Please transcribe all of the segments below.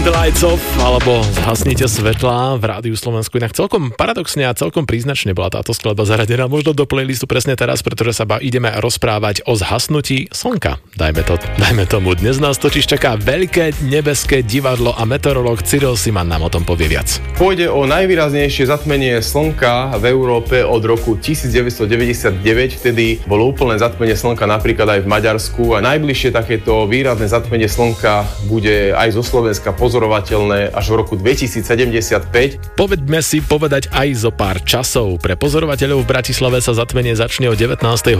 Turn the lights off, alebo zhasnite svetlá v Rádiu Slovensku. Inak celkom paradoxne a celkom príznačne bola táto skladba zaradená možno do playlistu presne teraz, pretože sa ideme rozprávať o zhasnutí slnka. Dajme tomu. Dnes nás totiž čaká veľké nebeské divadlo a meteorológ Cyril Siman nám o tom povie viac. Pôjde o najvýraznejšie zatmenie slnka v Európe od roku 1999, vtedy bolo úplné zatmenie slnka napríklad aj v Maďarsku a najbližšie takéto výrazné zatmenie slnka bude aj zo Slovenska pozorovateľné až v roku 2075. Povedme si povedať aj zo pár časov. Pre pozorovateľov v Bratislave sa zatmenie začne o 19:22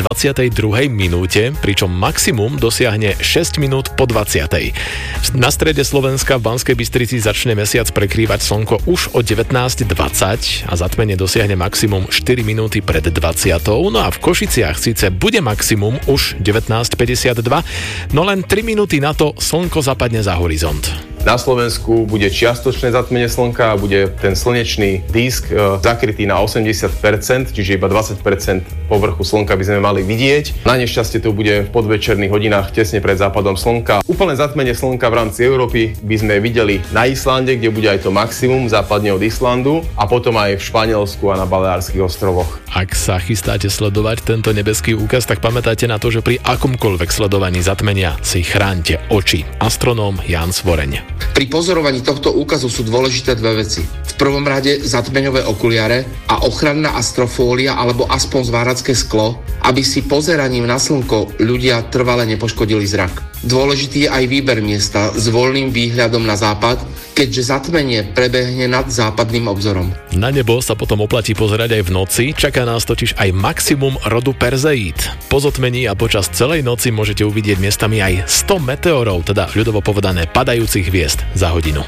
minúte, pričom maximum dosiahne 6 minút po 20. Na strede Slovenska v Banskej Bystrici začne mesiac prekrývať slnko už o 19:20 a zatmenie dosiahne maximum 4 minúty pred 20. No a v Košiciach síce bude maximum už 19:52, no len 3 minúty na to slnko zapadne za horizont. Na Slovensku bude čiastočné zatmenie slnka a bude ten slnečný disk zakrytý na 80%, čiže iba 20% povrchu slnka by sme mali vidieť. Na nešťastie to bude v podvečerných hodinách tesne pred západom slnka. Úplné zatmenie slnka v rámci Európy by sme videli na Islande, kde bude aj to maximum západne od Islandu a potom aj v Španielsku a na Baleárskych ostrovoch. Ak sa chystáte sledovať tento nebeský úkaz, tak pamätajte na to, že pri akomkoľvek sledovaní zatmenia si chránte oči. Astronóm Ján Svoreň. Pri pozorovaní tohto úkazu sú dôležité dve veci. V prvom rade zatmeňové okuliare a ochranná astrofólia alebo aspoň zváracké sklo, aby si pozeraním na slnko ľudia trvale nepoškodili zrak. Dôležitý je aj výber miesta s voľným výhľadom na západ, keďže zatmenie prebehne nad západným obzorom. Na nebo sa potom oplatí pozerať aj v noci, čaká nás totiž aj maximum rodu Perzeid. Po zotmení a počas celej noci môžete uvidieť miestami aj 100 meteorov, teda ľudovo povedané padajúcich hviezd za hodinu.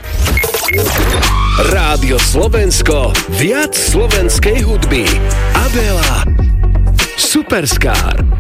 Rádio Slovensko, viac slovenskej hudby. Adela Superstar.